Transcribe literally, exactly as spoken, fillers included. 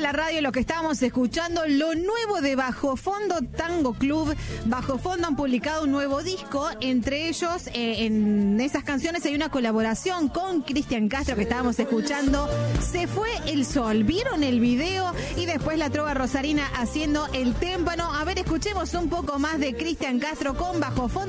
la radio lo que estábamos escuchando, lo nuevo de Bajo Fondo Tango Club. Bajo Fondo han publicado un nuevo disco, entre ellos eh, en esas canciones hay una colaboración con Cristian Castro que estábamos escuchando, Se fue el sol. ¿Vieron el video? Y después la trova rosarina haciendo el témpano. A ver, escuchemos un poco más de Cristian Castro con Bajo Fondo.